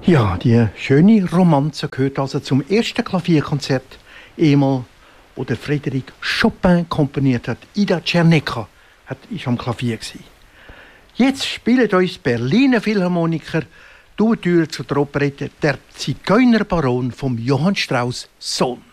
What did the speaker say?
Ja, die schöne Romanze gehört also zum ersten Klavierkonzert, einmal, wo der Frédéric Chopin komponiert hat. Ida Czernecka ist am Klavier gewesen. Jetzt spielen uns Berliner Philharmoniker die Ouvertüre zur Operette «Der Zigeunerbaron» von Johann Strauss Sohn.